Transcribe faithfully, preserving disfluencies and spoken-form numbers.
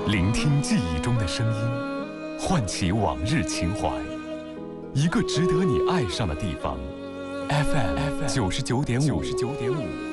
聆听记忆中的声音，唤起往日情怀。一个值得你爱上的地方 ，F M 九十九点五，九十九点五。